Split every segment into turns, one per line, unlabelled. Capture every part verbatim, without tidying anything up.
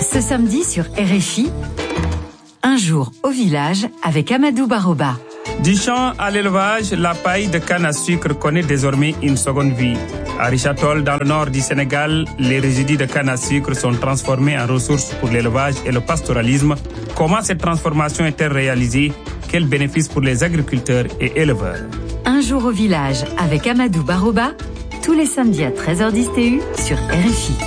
Ce samedi sur R F I, un jour au village avec Amadou Baroba.
Du champ à l'élevage, la paille de canne à sucre connaît désormais une seconde vie. À Richard-Toll, dans le nord du Sénégal, les résidus de canne à sucre sont transformés en ressources pour l'élevage et le pastoralisme. Comment cette transformation est-elle réalisée? Quels bénéfices pour les agriculteurs et éleveurs?
Un jour au village avec Amadou Baroba, tous les samedis à treize heures dix T U sur R F I.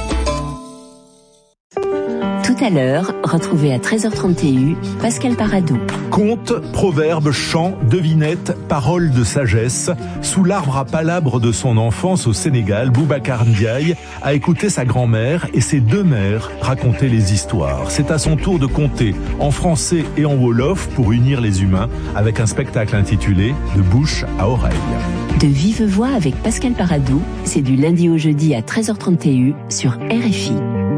Tout à l'heure, retrouvez à treize heures trente T U Pascal Paradou.
Contes, proverbes, chants, devinettes, paroles de sagesse. Sous l'arbre à palabres de son enfance au Sénégal, Boubacar Ndiaye a écouté sa grand-mère et ses deux mères raconter les histoires. C'est à son tour de conter en français et en wolof pour unir les humains avec un spectacle intitulé « De bouche à oreille ».
De vive voix avec Pascal Paradou, c'est du lundi au jeudi à treize heures trente T U sur R F I.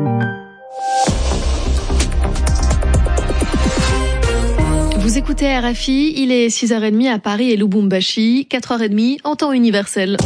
Vous écoutez R F I, il est six heures trente à Paris et Lubumbashi, quatre heures trente en temps universel.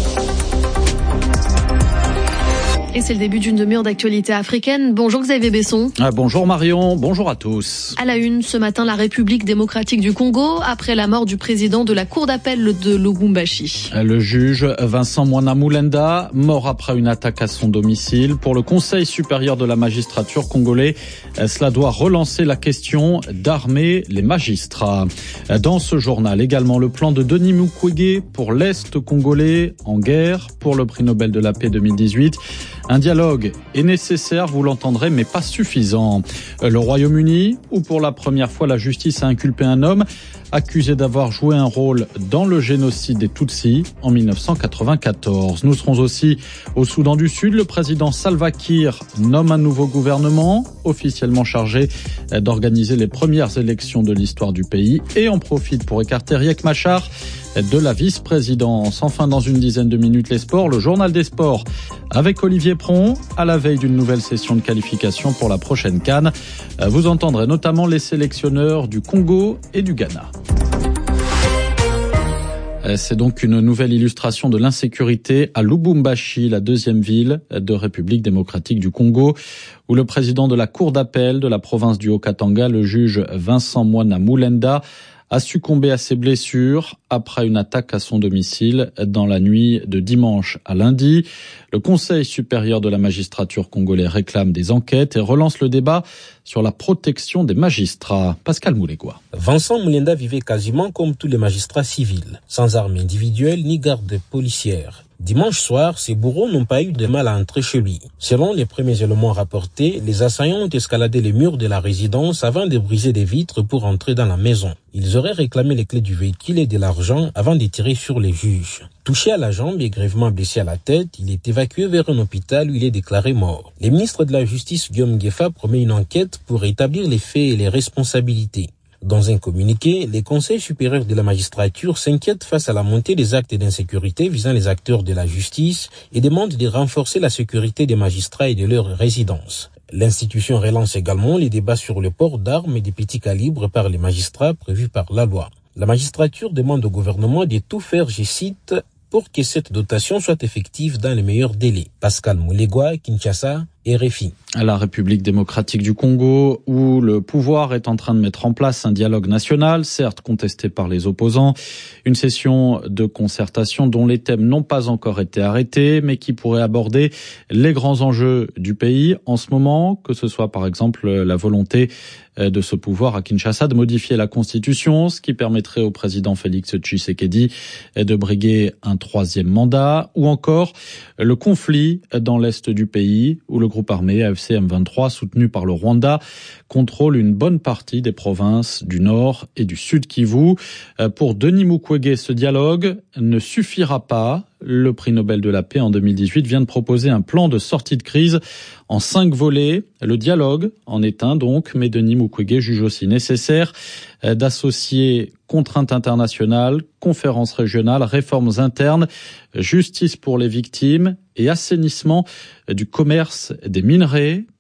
Et c'est le début d'une demi-heure d'actualité africaine. Bonjour Xavier Besson.
Ah, bonjour Marion, bonjour à tous.
À la une, ce matin, la République démocratique du Congo, après la mort du président de la cour d'appel de Lubumbashi.
Le juge Vincent Mwana-Moulenda, mort après une attaque à son domicile. Pour le Conseil supérieur de la magistrature congolais, cela doit relancer la question d'armer les magistrats. Dans ce journal, également le plan de Denis Mukwege pour l'Est congolais en guerre pour le prix Nobel de la paix deux mille dix-huit. Un dialogue est nécessaire, vous l'entendrez, mais pas suffisant. Le Royaume-Uni, où pour la première fois la justice a inculpé un homme accusé d'avoir joué un rôle dans le génocide des Tutsis en dix-neuf cent quatre-vingt-quatorze. Nous serons aussi au Soudan du Sud. Le président Salva Kiir nomme un nouveau gouvernement officiellement chargé d'organiser les premières élections de l'histoire du pays et en profite pour écarter Riek Machar de la vice-présidence. Enfin, dans une dizaine de minutes, les sports, le journal des sports avec Olivier Pron à la veille d'une nouvelle session de qualification pour la prochaine CAN. Vous entendrez notamment les sélectionneurs du Congo et du Ghana. C'est donc une nouvelle illustration de l'insécurité à Lubumbashi, la deuxième ville de République démocratique du Congo, où le président de la cour d'appel de la province du Haut-Katanga, le juge Vincent Mwana-Moulenda, a succombé à ses blessures après une attaque à son domicile dans la nuit de dimanche à lundi. Le Conseil supérieur de la magistrature congolais réclame des enquêtes et relance le débat sur la protection des magistrats. Pascal Moulegua.
Vincent Moulenda vivait quasiment comme tous les magistrats civils, sans armes individuelles ni garde policière. Dimanche soir, ses bourreaux n'ont pas eu de mal à entrer chez lui. Selon les premiers éléments rapportés, les assaillants ont escaladé les murs de la résidence avant de briser des vitres pour entrer dans la maison. Ils auraient réclamé les clés du véhicule et de l'argent avant de tirer sur les juges. Touché à la jambe et grièvement blessé à la tête, il est évacué vers un hôpital où il est déclaré mort. Le ministre de la Justice, Guillaume Ngefa, promet une enquête pour établir les faits et les responsabilités. Dans un communiqué, les conseils supérieurs de la magistrature s'inquiètent face à la montée des actes d'insécurité visant les acteurs de la justice et demandent de renforcer la sécurité des magistrats et de leurs résidences. L'institution relance également les débats sur le port d'armes et des petits calibres par les magistrats prévus par la loi. La magistrature demande au gouvernement de tout faire, je cite, pour que cette dotation soit effective dans les meilleurs délais. Pascal Moulegua, Kinshasa, R F I.
À la République démocratique du Congo, où le pouvoir est en train de mettre en place un dialogue national, certes contesté par les opposants, une session de concertation dont les thèmes n'ont pas encore été arrêtés, mais qui pourrait aborder les grands enjeux du pays en ce moment, que ce soit par exemple la volonté de ce pouvoir à Kinshasa de modifier la Constitution, ce qui permettrait au président Félix Tshisekedi de briguer un troisième mandat, ou encore le conflit dans l'est du pays, où le groupe armé A F C M vingt-trois, soutenu par le Rwanda, contrôle une bonne partie des provinces du Nord et du Sud Kivu. Pour Denis Mukwege, ce dialogue ne suffira pas. Le prix Nobel de la paix en deux mille dix-huit vient de proposer un plan de sortie de crise en cinq volets. Le dialogue en est un donc, mais Denis Mukwege juge aussi nécessaire d'associer contraintes internationales, conférences régionales, réformes internes, justice pour les victimes et assainissement du commerce des minerais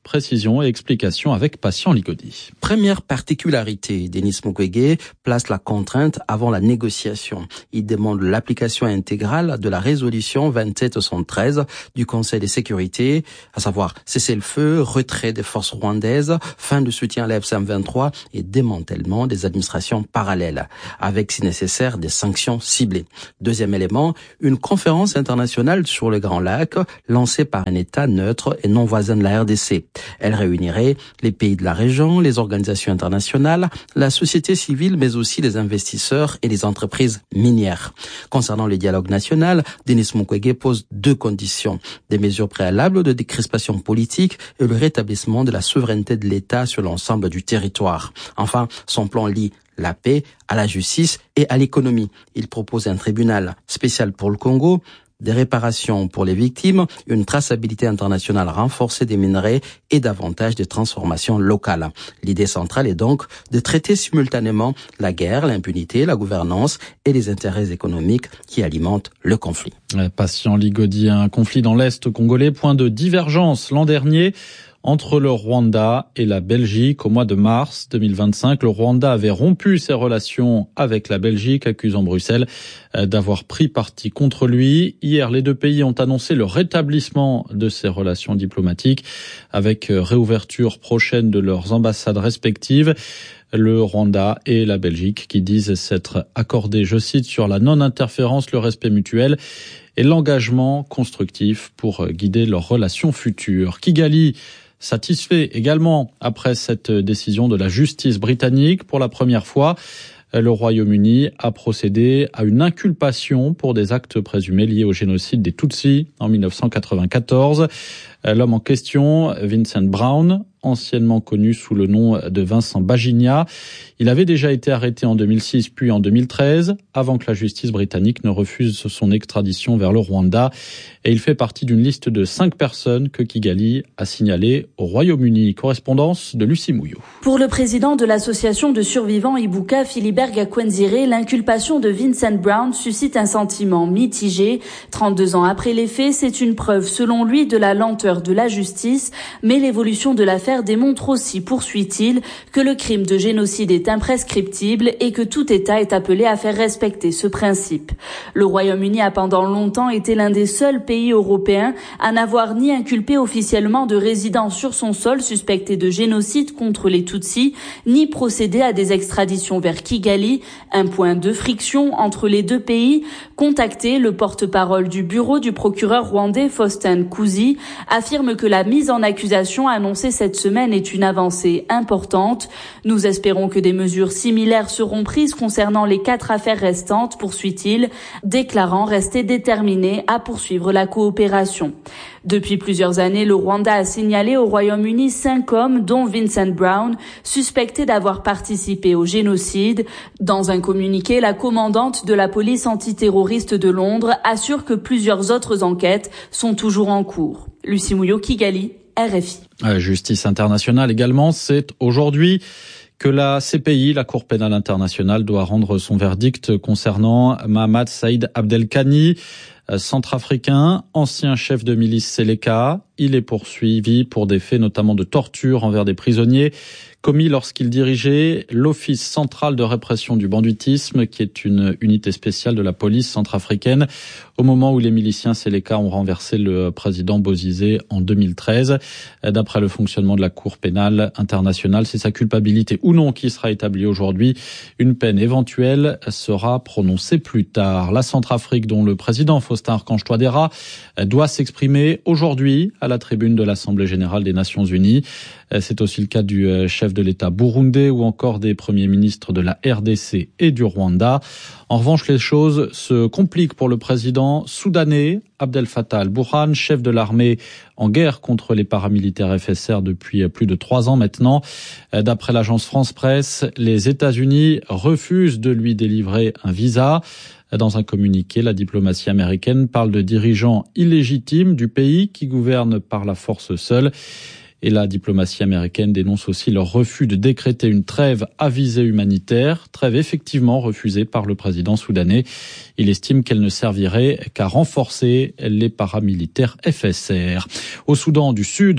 Précision et explication avec Patient Ligodi.
Première particularité, Denis Mukwege place la contrainte avant la négociation. Il demande l'application intégrale de la résolution vingt-sept soixante-treize du Conseil de sécurité, à savoir cessez-le-feu, retrait des forces rwandaises, fin du soutien à la F M vingt-trois et démantèlement des administrations parallèles, avec si nécessaire des sanctions ciblées. Deuxième élément, une conférence internationale sur le Grand Lac lancée par un État neutre et non voisin de la R D C. Elle réunirait les pays de la région, les organisations internationales, la société civile, mais aussi les investisseurs et les entreprises minières. Concernant le dialogue national, Denis Mukwege pose deux conditions. Des mesures préalables de décrispation politique et le rétablissement de la souveraineté de l'État sur l'ensemble du territoire. Enfin, son plan lie la paix à la justice et à l'économie. Il propose un tribunal spécial pour le Congo, des réparations pour les victimes, une traçabilité internationale renforcée des minerais et davantage de transformations locales. L'idée centrale est donc de traiter simultanément la guerre, l'impunité, la gouvernance et les intérêts économiques qui alimentent le conflit.
Patient Ligodi, un conflit dans l'Est congolais, point de divergence l'an dernier entre le Rwanda et la Belgique. Au mois de mars deux mille vingt-cinq, le Rwanda avait rompu ses relations avec la Belgique, accusant Bruxelles d'avoir pris parti contre lui. Hier, les deux pays ont annoncé le rétablissement de ces relations diplomatiques avec réouverture prochaine de leurs ambassades respectives. Le Rwanda et la Belgique qui disent s'être accordés, je cite, sur la non-interférence, le respect mutuel et l'engagement constructif pour guider leurs relations futures. Kigali satisfait également après cette décision de la justice britannique. Pour la première fois, le Royaume-Uni a procédé à une inculpation pour des actes présumés liés au génocide des Tutsis en mille neuf cent quatre-vingt-quatorze. L'homme en question, Vincent Brown, anciennement connu sous le nom de Vincent Baginia. Il avait déjà été arrêté en deux mille six puis en deux mille treize, avant que la justice britannique ne refuse son extradition vers le Rwanda. Et il fait partie d'une liste de cinq personnes que Kigali a signalées au Royaume-Uni. Correspondance de Lucie Mouillot.
Pour le président de l'association de survivants Ibuka, Philibert Gakwenzire, l'inculpation de Vincent Brown suscite un sentiment mitigé. trente-deux ans après les faits, c'est une preuve, selon lui, de la lenteur de la justice, mais l'évolution de l'affaire démontre aussi, poursuit-il, que le crime de génocide est imprescriptible et que tout État est appelé à faire respecter ce principe. Le Royaume-Uni a pendant longtemps été l'un des seuls pays européens à n'avoir ni inculpé officiellement de résidents sur son sol suspectés de génocide contre les Tutsis, ni procédé à des extraditions vers Kigali, un point de friction entre les deux pays. Contacté, le porte-parole du bureau du procureur rwandais Faustin Kuzi affirme que la mise en accusation annoncée cette semaine est une avancée importante. Nous espérons que des mesures similaires seront prises concernant les quatre affaires restantes, poursuit-il, déclarant rester déterminé à poursuivre la coopération. Depuis plusieurs années, le Rwanda a signalé au Royaume-Uni cinq hommes, dont Vincent Brown, suspectés d'avoir participé au génocide. Dans un communiqué, la commandante de la police antiterroriste de Londres assure que plusieurs autres enquêtes sont toujours en cours. Lucie Mouillot, Kigali, R F I.
La justice internationale également, c'est aujourd'hui que la C P I, la Cour pénale internationale, doit rendre son verdict concernant Mohamed Saïd Abdelkani, centrafricain, ancien chef de milice Seleka. Il est poursuivi pour des faits notamment de torture envers des prisonniers commis lorsqu'il dirigeait l'Office central de répression du banditisme, qui est une unité spéciale de la police centrafricaine, au moment où les miliciens Seleka ont renversé le président Bozizé en deux mille treize. D'après le fonctionnement de la Cour pénale internationale, c'est sa culpabilité ou non qui sera établie aujourd'hui. Une peine éventuelle sera prononcée plus tard. La Centrafrique, dont le président Faustin Archange Touadéra doit s'exprimer aujourd'hui à la tribune de l'Assemblée générale des Nations unies. C'est aussi le cas du chef de l'État burundais ou encore des premiers ministres de la R D C et du Rwanda. En revanche, les choses se compliquent pour le président soudanais Abdel Fattah al-Burhan, chef de l'armée en guerre contre les paramilitaires F S R depuis plus de trois ans maintenant. D'après l'agence France Presse, les États-Unis refusent de lui délivrer un visa. Dans un communiqué, la diplomatie américaine parle de dirigeants illégitimes du pays qui gouvernent par la force seule. Et la diplomatie américaine dénonce aussi leur refus de décréter une trêve à visée humanitaire, trêve effectivement refusée par le président soudanais. Il estime qu'elle ne servirait qu'à renforcer les paramilitaires F S R. Au Soudan du Sud,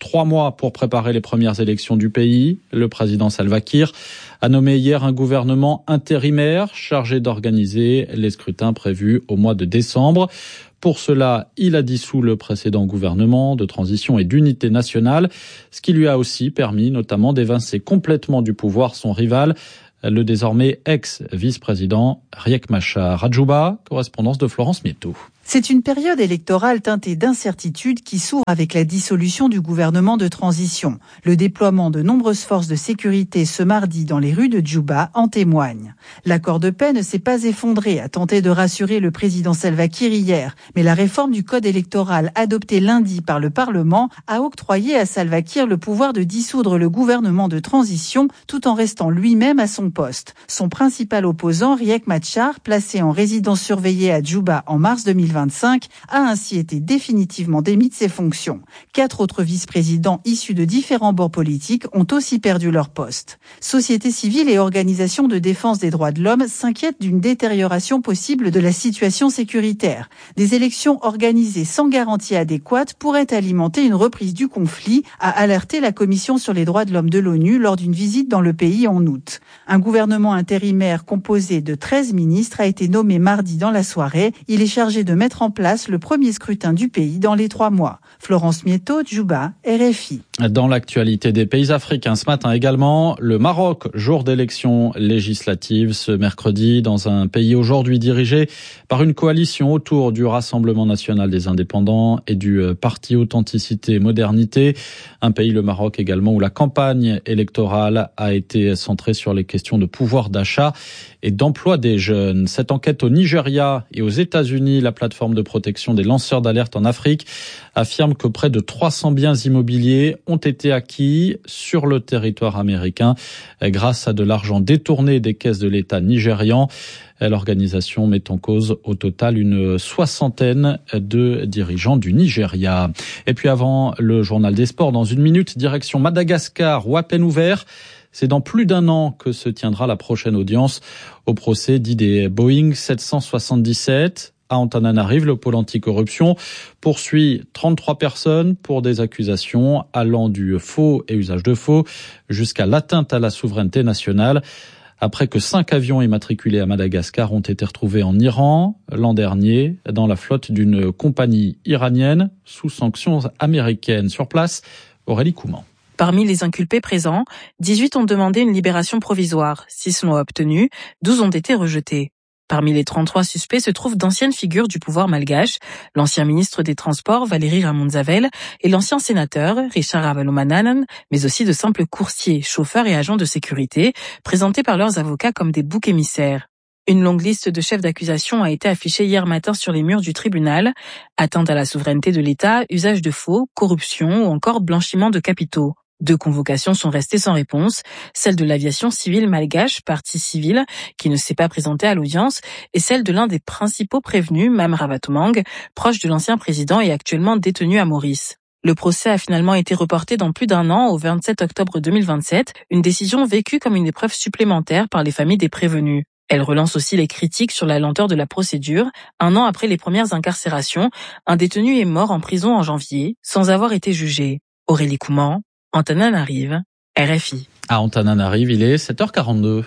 Trois mois pour préparer les premières élections du pays. Le président Salva Kiir a nommé hier un gouvernement intérimaire chargé d'organiser les scrutins prévus au mois de décembre. Pour cela, il a dissous le précédent gouvernement de transition et d'unité nationale, ce qui lui a aussi permis notamment d'évincer complètement du pouvoir son rival, le désormais ex-vice-président Riek Machar. À Djouba, correspondance de Florence Mietou.
C'est une période électorale teintée d'incertitude qui s'ouvre avec la dissolution du gouvernement de transition. Le déploiement de nombreuses forces de sécurité ce mardi dans les rues de Djouba en témoigne. L'accord de paix ne s'est pas effondré, a tenté de rassurer le président Salva Kiir hier, mais la réforme du code électoral adoptée lundi par le Parlement a octroyé à Salva Kiir le pouvoir de dissoudre le gouvernement de transition tout en restant lui-même à son poste. Son principal opposant, Riek Machar, placé en résidence surveillée à Djouba en mars deux mille vingt-cinq, a ainsi été définitivement démis de ses fonctions. Quatre autres vice-présidents issus de différents bords politiques ont aussi perdu leur poste. Société civile et organisations de défense des droits de l'homme s'inquiètent d'une détérioration possible de la situation sécuritaire. Des élections organisées sans garantie adéquate pourraient alimenter une reprise du conflit, a alerté la Commission sur les droits de l'homme de l'ONU lors d'une visite dans le pays en août. Un gouvernement intérimaire composé de treize ministres a été nommé mardi dans la soirée. Il est chargé de mettre en place le premier scrutin du pays dans les trois mois. Florence Mieto, Djouba, R F I.
Dans l'actualité des pays africains ce matin également, le Maroc, jour d'élections législatives ce mercredi dans un pays aujourd'hui dirigé par une coalition autour du Rassemblement national des indépendants et du parti Authenticité et Modernité. Un pays, le Maroc également, où la campagne électorale a été centrée sur les questions de pouvoir d'achat et d'emploi des jeunes. Cette enquête au Nigeria et aux États-Unis, la plateforme de protection des lanceurs d'alerte en Afrique, affirme que près de trois cents biens immobiliers ont été acquis sur le territoire américain grâce à de l'argent détourné des caisses de l'État nigérian. L'organisation met en cause au total une soixantaine de dirigeants du Nigeria. Et puis avant le journal des sports, dans une minute, direction Madagascar, ou à peine ouvert. C'est dans plus d'un an que se tiendra la prochaine audience au procès dit des Boeing sept cent soixante-dix-sept. À Antananarive, le pôle anticorruption poursuit trente-trois personnes pour des accusations allant du faux et usage de faux jusqu'à l'atteinte à la souveraineté nationale. Après que cinq avions immatriculés à Madagascar ont été retrouvés en Iran l'an dernier dans la flotte d'une compagnie iranienne sous sanctions américaines. Sur place, Aurélie Couman.
Parmi les inculpés présents, dix-huit ont demandé une libération provisoire, six l'ont obtenue, douze ont été rejetés. Parmi les trente-trois suspects se trouvent d'anciennes figures du pouvoir malgache, l'ancien ministre des Transports Valérie Ramonzavel et l'ancien sénateur Richard Ravalomanana, mais aussi de simples coursiers, chauffeurs et agents de sécurité, présentés par leurs avocats comme des boucs émissaires. Une longue liste de chefs d'accusation a été affichée hier matin sur les murs du tribunal. Atteinte à la souveraineté de l'État, usage de faux, corruption ou encore blanchiment de capitaux. Deux convocations sont restées sans réponse, celle de l'aviation civile malgache, partie civile, qui ne s'est pas présentée à l'audience, et celle de l'un des principaux prévenus, Mam Ravatomang, proche de l'ancien président et actuellement détenu à Maurice. Le procès a finalement été reporté dans plus d'un an, au vingt-sept octobre deux mille vingt-sept, une décision vécue comme une épreuve supplémentaire par les familles des prévenus. Elle relance aussi les critiques sur la lenteur de la procédure. Un an après les premières incarcérations, un détenu est mort en prison en janvier, sans avoir été jugé. Aurélie Couman, Antananarive, R F I.
À Antananarive, il est sept heures quarante-deux.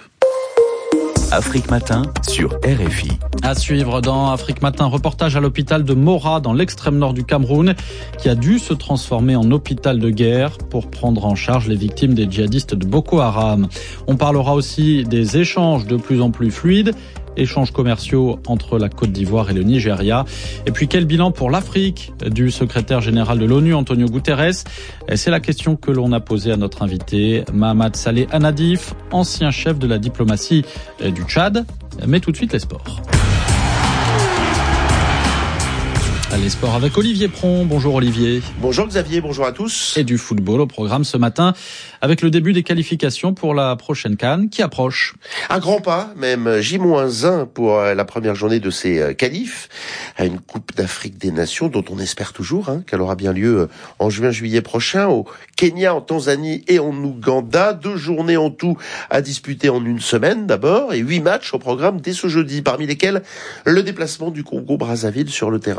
Afrique Matin sur R F I.
À suivre dans Afrique Matin, reportage à l'hôpital de Mora dans l'extrême nord du Cameroun qui a dû se transformer en hôpital de guerre pour prendre en charge les victimes des djihadistes de Boko Haram. On parlera aussi des échanges de plus en plus fluides, échanges commerciaux entre la Côte d'Ivoire et le Nigeria. Et puis quel bilan pour l'Afrique du secrétaire général de l'ONU, Antonio Guterres? C'est la question que l'on a posée à notre invité, Mahamat Saleh Anadif, ancien chef de la diplomatie du Tchad. Mais tout de suite les sports. Les sports avec Olivier Pron. Bonjour Olivier.
Bonjour Xavier, bonjour à tous.
Et du football au programme ce matin avec le début des qualifications pour la prochaine CAN qui approche.
Un grand pas, même J moins un pour la première journée de ces qualifs à une Coupe d'Afrique des Nations dont on espère toujours hein, qu'elle aura bien lieu en juin-juillet prochain au Kenya, en Tanzanie et en Ouganda. Deux journées en tout à disputer en une semaine d'abord et huit matchs au programme dès ce jeudi, parmi lesquels le déplacement du Congo-Brazzaville sur le terrain neutre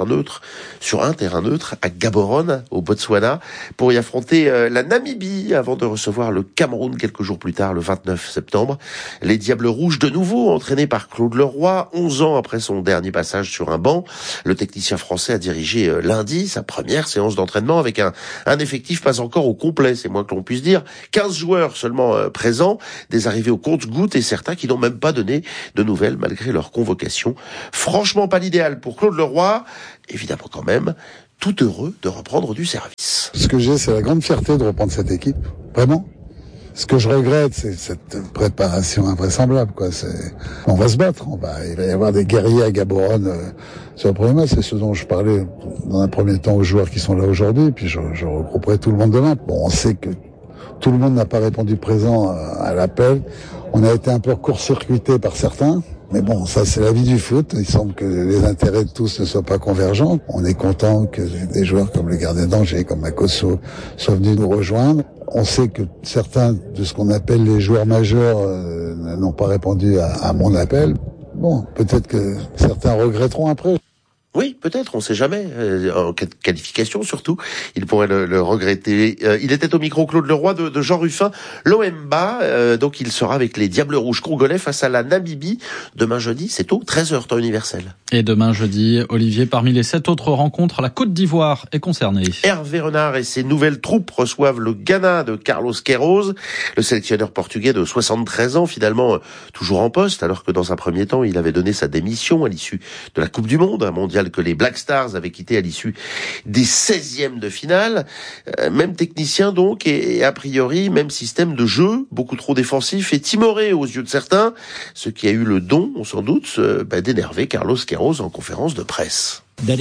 sur un terrain neutre à Gaborone, au Botswana, pour y affronter euh, la Namibie avant de recevoir le Cameroun quelques jours plus tard, le vingt-neuf septembre. Les Diables Rouges, de nouveau entraînés par Claude Leroy, onze ans après son dernier passage sur un banc. Le technicien français a dirigé euh, lundi sa première séance d'entraînement avec un, un effectif pas encore au complet, c'est moins que l'on puisse dire. quinze joueurs seulement euh, présents, des arrivées au compte-gouttes et certains qui n'ont même pas donné de nouvelles malgré leur convocation. Franchement pas l'idéal pour Claude Leroy, évidemment quand même, tout heureux de reprendre du service.
Ce que j'ai, c'est la grande fierté de reprendre cette équipe, vraiment. Ce que je regrette, c'est cette préparation invraisemblable, quoi. C'est, on va se battre, on va, il va y avoir des guerriers à Gaborone euh, sur le premier match. C'est ce dont je parlais dans un premier temps aux joueurs qui sont là aujourd'hui, puis je, je regrouperai tout le monde demain. Bon, on sait que tout le monde n'a pas répondu présent à l'appel. On a été un peu court-circuité par certains. Mais bon, ça c'est la vie du foot. Il semble que les intérêts de tous ne soient pas convergents. On est content que des joueurs comme le gardien d'Angers, comme Makosso, soient venus nous rejoindre. On sait que certains de ce qu'on appelle les joueurs majeurs euh, n'ont pas répondu à, à mon appel. Bon, peut-être que certains regretteront après.
Oui, peut-être, on ne sait jamais. Euh, en qualification, surtout, il pourrait le, le regretter. Euh, il était au micro Claude Leroy de, de Jean Ruffin, l'O M B A. Euh, donc, il sera avec les Diables Rouges congolais face à la Namibie. Demain jeudi, c'est au treize heures, temps universel.
Et demain jeudi, Olivier, parmi les sept autres rencontres, la Côte d'Ivoire est concernée.
Hervé Renard et ses nouvelles troupes reçoivent le Ghana de Carlos Queiroz, le sélectionneur portugais de soixante-treize ans, finalement toujours en poste, alors que dans un premier temps, il avait donné sa démission à l'issue de la Coupe du Monde, un mondial que les Black Stars avaient quitté à l'issue des seizièmes de finale. Euh, même technicien donc, et, et a priori, même système de jeu, beaucoup trop défensif et timoré aux yeux de certains, ce qui a eu le don, on s'en doute, euh, bah, d'énerver Carlos Queiroz en conférence de presse.
Il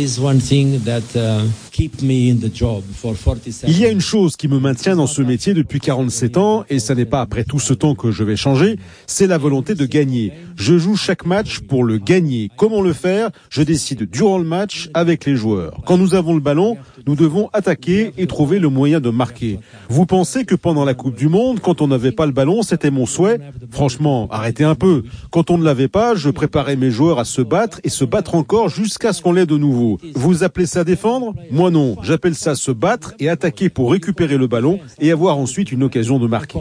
y a une chose qui me maintient dans ce métier depuis quarante-sept ans, et ça n'est pas après tout ce temps que je vais changer, c'est la volonté de gagner. Je joue chaque match pour le gagner. Comment le faire? Je décide durant le match avec les joueurs. Quand nous avons le ballon, nous devons attaquer et trouver le moyen de marquer. Vous pensez que pendant la Coupe du Monde, quand on n'avait pas le ballon, c'était mon souhait? Franchement, arrêtez un peu. Quand on ne l'avait pas, je préparais mes joueurs à se battre et se battre encore jusqu'à ce qu'on l'ait de nouveau. Vous appelez ça défendre? Moi non, j'appelle ça se battre et attaquer pour récupérer le ballon et avoir ensuite une occasion de marquer.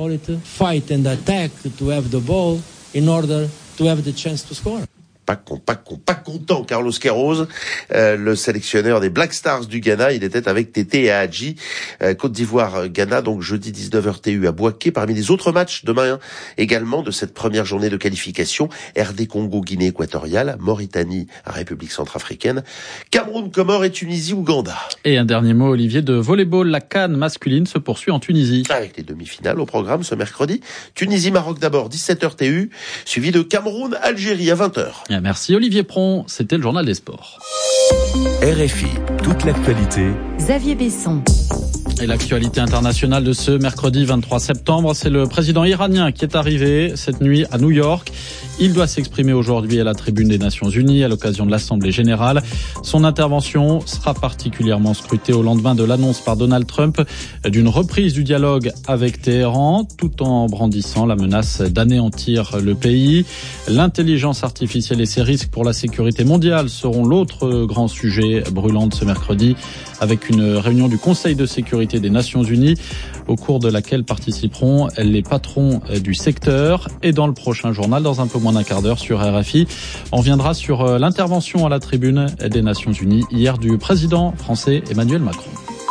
Pas con, pas con, pas content, Carlos Queiroz, euh, le sélectionneur des Black Stars du Ghana. Il était avec Tété et Hadji. Euh, Côte d'Ivoire, Ghana, donc jeudi dix-neuf heures T U à Bouaké. Parmi les autres matchs demain, hein, également de cette première journée de qualification, R D Congo, Guinée équatoriale, Mauritanie, République centrafricaine, Cameroun, Comores et Tunisie, Ouganda.
Et un dernier mot, Olivier, de volleyball. La CAN masculine se poursuit en Tunisie.
Avec les demi-finales au programme ce mercredi. Tunisie-Maroc d'abord, dix-sept heures T U, suivi de Cameroun-Algérie à vingt heures.
Merci Olivier Pron, c'était le journal des sports.
R F I, toute l'actualité.
Xavier Besson.
Et l'actualité internationale de ce mercredi vingt-trois septembre, c'est le président iranien qui est arrivé cette nuit à New York. Il doit s'exprimer aujourd'hui à la tribune des Nations Unies à l'occasion de l'Assemblée générale. Son intervention sera particulièrement scrutée au lendemain de l'annonce par Donald Trump d'une reprise du dialogue avec Téhéran, tout en brandissant la menace d'anéantir le pays. L'intelligence artificielle et ses risques pour la sécurité mondiale seront l'autre grand sujet brûlant de ce mercredi, avec une réunion du Conseil de sécurité des Nations Unies, au cours de laquelle participeront les patrons du secteur. Et dans le prochain journal, dans un peu moins d'un quart d'heure sur R F I, on reviendra sur l'intervention à la tribune des Nations Unies hier du président français Emmanuel Macron.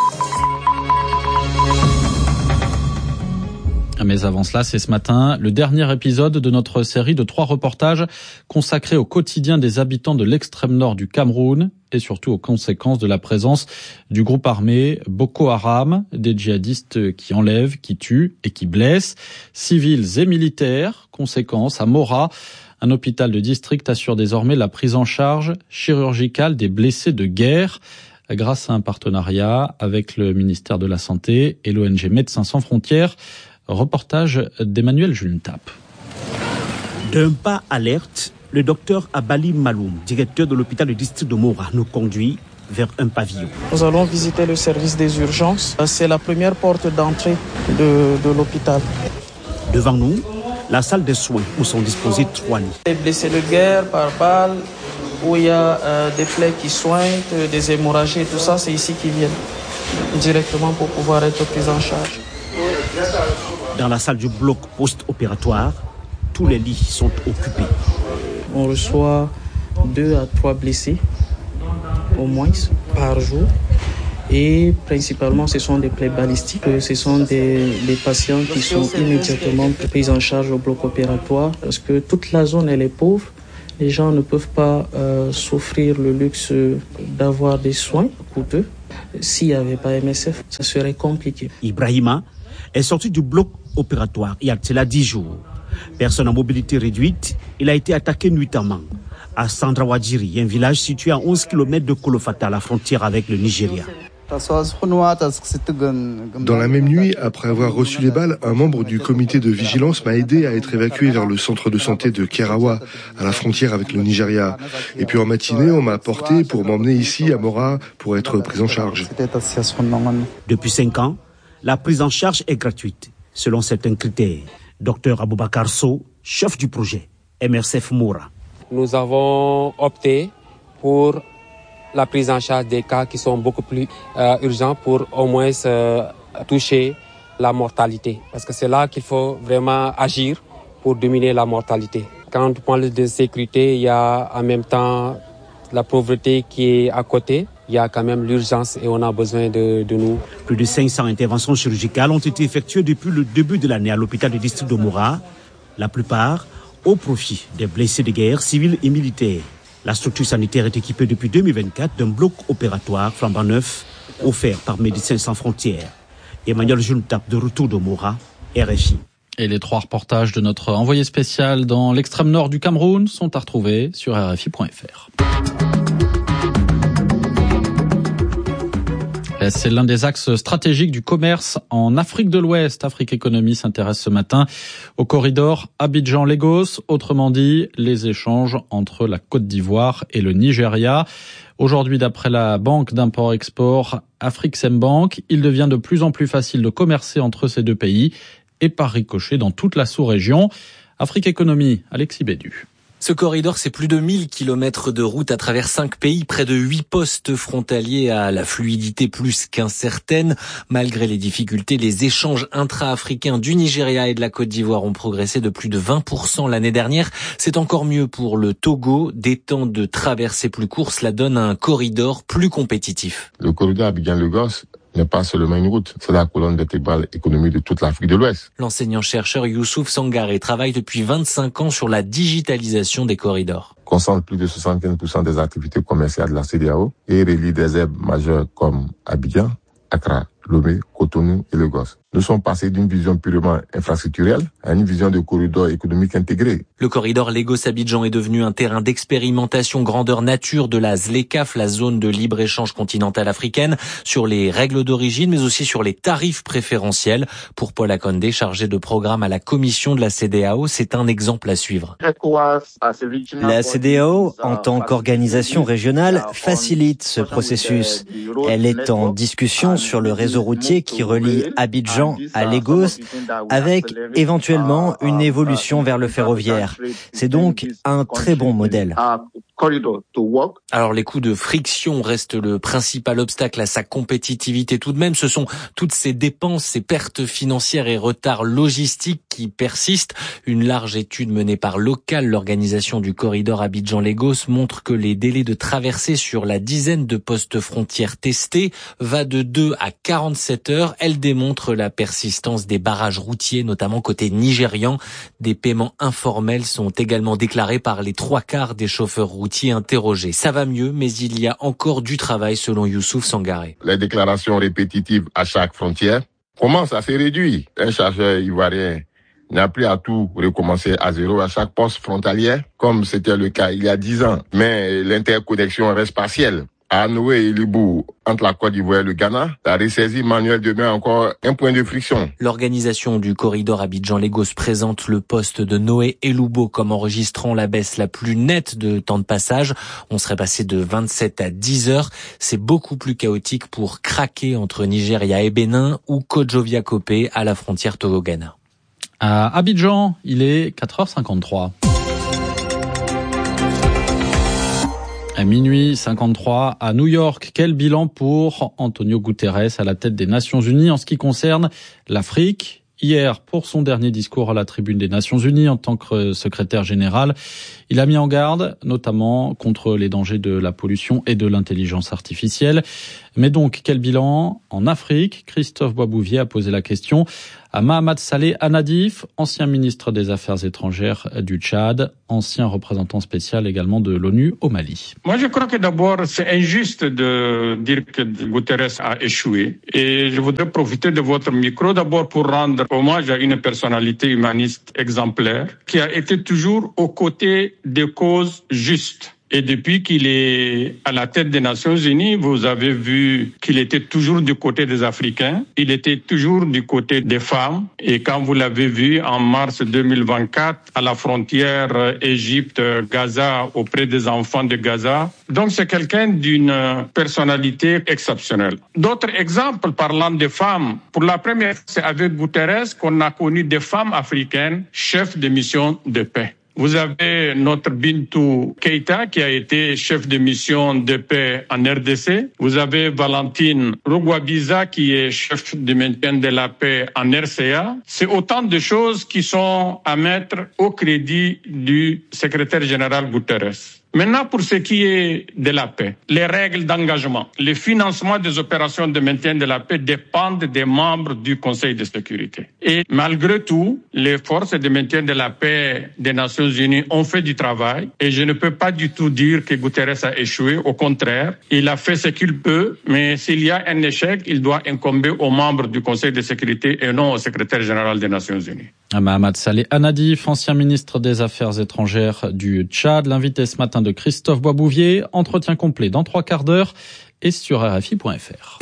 Mais avant cela, c'est ce matin le dernier épisode de notre série de trois reportages consacrés au quotidien des habitants de l'extrême nord du Cameroun et surtout aux conséquences de la présence du groupe armé Boko Haram, des djihadistes qui enlèvent, qui tuent et qui blessent, civils et militaires. Conséquence, à Mora, un hôpital de district assure désormais la prise en charge chirurgicale des blessés de guerre, grâce à un partenariat avec le ministère de la Santé et l'O N G Médecins sans frontières. Reportage d'Emmanuel Juntap.
D'un pas alerte, le docteur Abali Maloum, directeur de l'hôpital du district de Mora, nous conduit vers un pavillon.
Nous allons visiter le service des urgences. C'est la première porte d'entrée de, de l'hôpital.
Devant nous, la salle de soins où sont disposés trois lits.
Les blessés de guerre par balle, où il y a euh, des plaies qui soignent, des hémorragies et tout ça, c'est ici qu'ils viennent directement pour pouvoir être pris en charge.
Dans la salle du bloc post-opératoire, tous les lits sont occupés.
On reçoit deux à trois blessés au moins par jour. Et principalement, ce sont des plaies balistiques. Ce sont des, des patients qui sont immédiatement pris en charge au bloc opératoire parce que toute la zone, elle est pauvre. Les gens ne peuvent pas euh, s'offrir le luxe d'avoir des soins coûteux. S'il n'y avait pas M S F, ça serait compliqué.
Ibrahima est sorti du bloc opératoire il y a cela dix jours. Personne à mobilité réduite, il a été attaqué nuitamment à Sandrawadjiri, un village situé à onze kilomètres de Kolofata, à la frontière avec le Nigeria.
Dans la même nuit, après avoir reçu les balles, un membre du comité de vigilance m'a aidé à être évacué vers le centre de santé de Kerawa, à la frontière avec le Nigeria. Et puis en matinée, on m'a porté pour m'emmener ici à Mora pour être pris en charge.
Depuis cinq ans, la prise en charge est gratuite, selon certains critères. Docteur Aboubakar Sow, chef du projet M R C F Mora.
Nous avons opté pour la prise en charge des cas qui sont beaucoup plus euh, urgents pour au moins euh, toucher la mortalité. Parce que c'est là qu'il faut vraiment agir pour diminuer la mortalité. Quand on parle de sécurité, il y a en même temps la pauvreté qui est à côté. Il y a quand même l'urgence et on a besoin de, de nous.
Plus de cinq cents interventions chirurgicales ont été effectuées depuis le début de l'année à l'hôpital du district de Mora. La plupart au profit des blessés de guerre civils et militaires. La structure sanitaire est équipée depuis deux mille vingt-quatre d'un bloc opératoire flambant neuf offert par Médecins sans frontières. Emmanuel Juntap de retour de Mora, R F I.
Et les trois reportages de notre envoyé spécial dans l'extrême nord du Cameroun sont à retrouver sur R F I point F R. C'est l'un des axes stratégiques du commerce en Afrique de l'Ouest. Afrique Économie s'intéresse ce matin au corridor Abidjan-Lagos, autrement dit les échanges entre la Côte d'Ivoire et le Nigeria. Aujourd'hui, d'après la banque d'import-export Afrixembank, il devient de plus en plus facile de commercer entre ces deux pays et par ricochet dans toute la sous-région. Afrique Économie, Alexis Bédu.
Ce corridor, c'est plus de mille kilomètres de route à travers cinq pays, près de huit postes frontaliers à la fluidité plus qu'incertaine. Malgré les difficultés, les échanges intra-africains du Nigeria et de la Côte d'Ivoire ont progressé de plus de vingt pour cent l'année dernière. C'est encore mieux pour le Togo. Des temps de traversée plus courts, cela donne un corridor plus compétitif.
Le corridor Abidjan-Lagos n'est pas seulement une route, c'est la colonne vertébrale économique de toute l'Afrique de l'Ouest.
L'enseignant-chercheur Youssouf Sangaré travaille depuis vingt-cinq ans sur la digitalisation des corridors.
Concentre plus de soixante-quinze pour cent des activités commerciales de la C E D A O et relie des hubs majeurs comme Abidjan, Accra, Lomé, Cotonou et Lagos. Nous sommes passés d'une vision purement infrastructurelle à une vision de corridor économique intégré.
Le corridor Lagos-Abidjan est devenu un terrain d'expérimentation grandeur nature de la ZLECAf, la zone de libre-échange continentale africaine, sur les règles d'origine, mais aussi sur les tarifs préférentiels. Pour Paul Akondé, chargé de programme à la commission de la C E D A O, c'est un exemple à suivre.
La C E D A O, en tant qu'organisation régionale, facilite ce processus. Elle est en discussion sur le réseau routier qui relie Abidjan à Lagos, avec éventuellement une évolution vers le ferroviaire. C'est donc un très bon modèle.
Alors les coûts de friction restent le principal obstacle à sa compétitivité tout de même. Ce sont toutes ces dépenses, ces pertes financières et retards logistiques qui persistent. Une large étude menée par Local, l'organisation du corridor Abidjan-Lagos, montre que les délais de traversée sur la dizaine de postes frontières testés va de deux à quarante-sept heures. Elle démontre la persistance des barrages routiers, notamment côté nigérian. Des paiements informels sont également déclarés par les trois quarts des chauffeurs routiers interrogés. Ça va mieux, mais il y a encore du travail selon Youssouf Sangaré.
Les déclarations répétitives à chaque frontière commencent à se réduire. Un chargeur ivoirien n'a plus à tout recommencer à zéro à chaque poste frontalier, comme c'était le cas il y a dix ans. Mais l'interconnexion reste partielle. À Noé et Libou, entre la Côte d'Ivoire et le Ghana, la ressaisie manuelle demeure encore un point de friction.
L'organisation du corridor Abidjan-Lagos présente le poste de Noé et Lubo comme enregistrant la baisse la plus nette de temps de passage. On serait passé de vingt-sept à dix heures. C'est beaucoup plus chaotique pour craquer entre Nigeria et Bénin ou Kodjovia-Kopé à la frontière Togo-Ghana.
À Abidjan, il est quatre heures cinquante-trois. À minuit cinquante-trois à New York, quel bilan pour Antonio Guterres à la tête des Nations Unies en ce qui concerne l'Afrique ? Hier, pour son dernier discours à la tribune des Nations Unies en tant que secrétaire général, il a mis en garde notamment contre les dangers de la pollution et de l'intelligence artificielle. Mais donc, quel bilan en Afrique ? Christophe Boisbouvier a posé la question à Mahamat Saleh Anadif, ancien ministre des Affaires étrangères du Tchad, ancien représentant spécial également de l'ONU au Mali.
Moi, je crois que d'abord, c'est injuste de dire que Guterres a échoué. Et je voudrais profiter de votre micro d'abord pour rendre hommage à une personnalité humaniste exemplaire qui a été toujours aux côtés des causes justes. Et depuis qu'il est à la tête des Nations Unies, vous avez vu qu'il était toujours du côté des Africains. Il était toujours du côté des femmes. Et quand vous l'avez vu en mars deux mille vingt-quatre, à la frontière Égypte-Gaza, auprès des enfants de Gaza. Donc c'est quelqu'un d'une personnalité exceptionnelle. D'autres exemples parlant des femmes. Pour la première fois, c'est avec Guterres qu'on a connu des femmes africaines chefs de mission de paix. Vous avez notre Bintou Keïta qui a été chef de mission de paix en R D C. Vous avez Valentine Rugwabiza qui est chef de maintien de la paix en R C A. C'est autant de choses qui sont à mettre au crédit du secrétaire général Guterres. Maintenant, pour ce qui est de la paix, les règles d'engagement, le financement des opérations de maintien de la paix dépendent des membres du Conseil de sécurité. Et malgré tout, les forces de maintien de la paix des Nations Unies ont fait du travail et je ne peux pas du tout dire que Guterres a échoué. Au contraire, il a fait ce qu'il peut, mais s'il y a un échec, il doit incomber aux membres du Conseil de sécurité et non au secrétaire général des Nations Unies.
Mahamat Saleh Anadif, ancien ministre des Affaires étrangères du Tchad, l'invité ce matin de Christophe Boisbouvier. Entretien complet dans trois quarts d'heure et sur R F I point F R.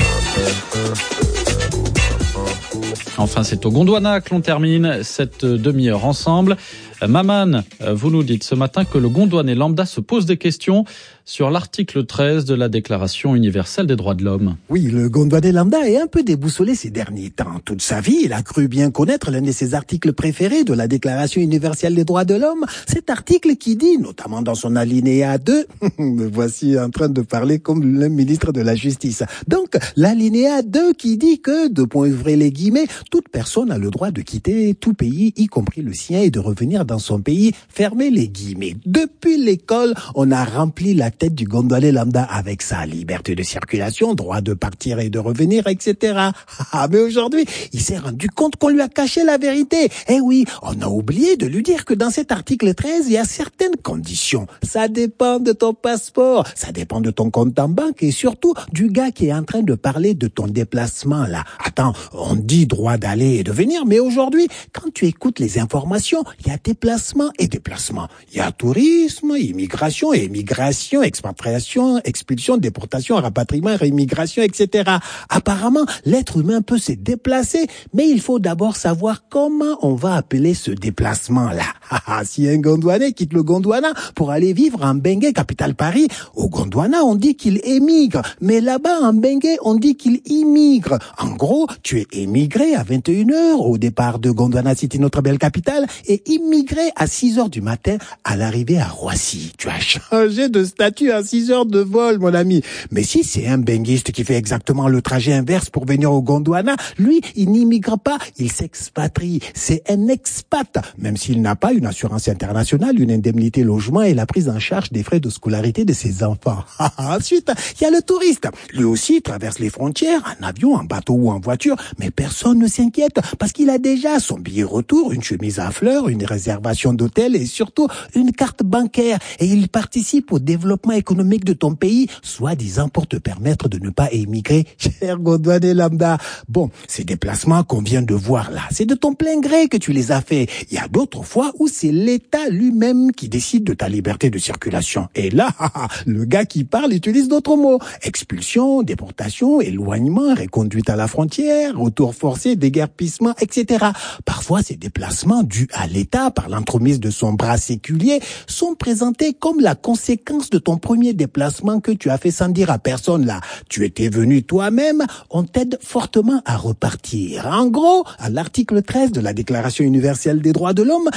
Enfin, c'est au Gondwana que l'on termine cette demi-heure ensemble. Maman, vous nous dites ce matin que le Gondwanais lambda se pose des questions sur l'article treize de la Déclaration universelle des droits de l'homme.
Oui, le Gondwanais lambda est un peu déboussolé ces derniers temps. Toute sa vie, il a cru bien connaître l'un de ses articles préférés de la Déclaration universelle des droits de l'homme. Cet article qui dit, notamment dans son alinéa deux, me voici en train de parler comme le ministre de la Justice. Donc, l'alinéa deux qui dit que, de point ouvrez les guillemets, toute personne a le droit de quitter tout pays, y compris le sien, et de revenir dans son pays, fermez les guillemets. Depuis l'école, on a rempli la tête du Gondwanais lambda avec sa liberté de circulation, droit de partir et de revenir, et cetera. Ah, mais aujourd'hui, il s'est rendu compte qu'on lui a caché la vérité. Eh oui, on a oublié de lui dire que dans cet article treize, il y a certaines conditions. Ça dépend de ton passeport, ça dépend de ton compte en banque et surtout du gars qui est en train de parler de ton déplacement là. Attends, on dit droit d'aller et de venir, mais aujourd'hui, quand tu écoutes les informations, il y a déplacement et déplacement. Il y a tourisme, immigration et émigration, expatriation, expulsion, déportation, rapatriement, réimmigration, et cetera. Apparemment, l'être humain peut se déplacer, mais il faut d'abord savoir comment on va appeler ce déplacement-là. Si un Gondwanais quitte le Gondwana pour aller vivre en Bengué, capitale Paris, au Gondwana, on dit qu'il émigre, mais là-bas, en Bengué, on dit qu'il immigre. En gros, tu es émigré à vingt et une heures au départ de Gondwana City, notre belle capitale, et immigré à six heures du matin à l'arrivée à Roissy. Tu as changé de statut à six heures de vol, mon ami. Mais si c'est un benguiste qui fait exactement le trajet inverse pour venir au Gondwana, lui, il n'immigre pas, il s'expatrie. C'est un expat, même s'il n'a pas une assurance internationale, une indemnité logement et la prise en charge des frais de scolarité de ses enfants. Ensuite, il y a le touriste. Lui aussi traverse les frontières en avion, en bateau ou en voiture, mais personne ne s'inquiète parce qu'il a déjà son billet retour, une chemise à fleurs, une réservation d'hôtel et surtout une carte bancaire. Et il participe au développement économique de ton pays, soi-disant pour te permettre de ne pas émigrer, cher Gondwanais lambda. Bon, ces déplacements qu'on vient de voir là, c'est de ton plein gré que tu les as faits. Il y a d'autres fois où c'est l'État lui-même qui décide de ta liberté de circulation. Et là, le gars qui parle utilise d'autres mots. Expulsion, déportation, éloignement, reconduite à la frontière, retour forcé, déguerpissement, et cetera. Parfois, ces déplacements dus à l'État par l'entremise de son bras séculier sont présentés comme la conséquence de ton premier déplacement que tu as fait sans dire à personne là. Tu étais venu toi-même, on t'aide fortement à repartir. En gros, à l'article treize de la Déclaration universelle des droits de l'homme, il faut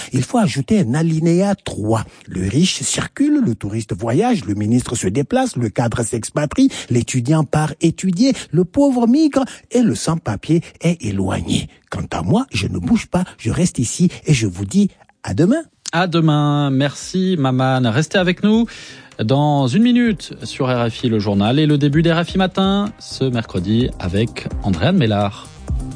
ajouter un alinéa trois. Le riche circule, le touriste voyage, le ministre se déplace, le cadre s'expatrie, l'étudiant part étudier, le pauvre migre et le sans-papier est éloigné. Quant à moi, je ne bouge pas, je reste ici et je vous dis à demain.
À demain. Merci, Maman. Restez avec nous. Dans une minute sur R F I, le journal et le début des R F I Matin, ce mercredi avec Andréane Mélard.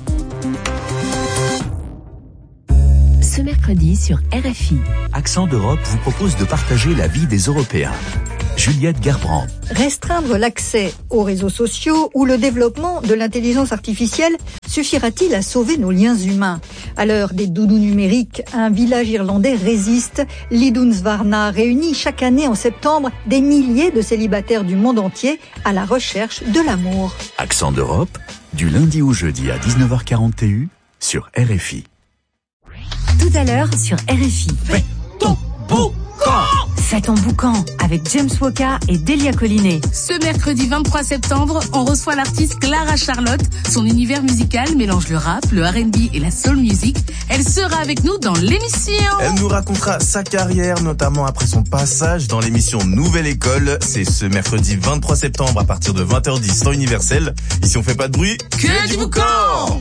Ce mercredi sur R F I.
Accent d'Europe vous propose de partager la vie des Européens. Juliette Gerbrand.
Restreindre l'accès aux réseaux sociaux ou le développement de l'intelligence artificielle suffira-t-il à sauver nos liens humains ? À l'heure des doudous numériques, un village irlandais résiste. Lidunsvarna réunit chaque année en septembre des milliers de célibataires du monde entier à la recherche de l'amour.
Accent d'Europe, du lundi au jeudi à dix-neuf heures quarante sur R F I.
Tout à l'heure sur R F I.
Fais ton boucan.
Fais ton boucan avec James Woka et Delia Collinet.
Ce mercredi vingt-trois septembre, on reçoit l'artiste Clara Charlotte. Son univers musical mélange le rap, le R and B et la soul music. Elle sera avec nous dans l'émission.
Elle nous racontera sa carrière, notamment après son passage dans l'émission Nouvelle École. C'est ce mercredi vingt-trois septembre à partir de vingt heures dix temps universel. Ici on fait pas de bruit,
que, que du boucan.